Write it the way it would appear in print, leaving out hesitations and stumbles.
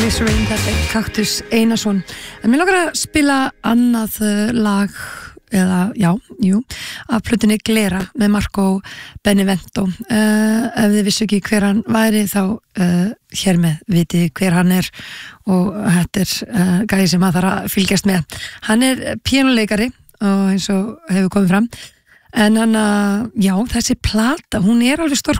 Glycerine, þetta Kaktus Einarsson. En mér langar að spila annað lag af plötunni Glera með Marco Benevento. Ef þið vissu ekki hver hann væri þá hér með viti hver hann er og þetta er gæði sem að þarf að fylgjast með. Hann er píanóleikari og eins og hefur komið fram. En hann, þessi plata, hún er alveg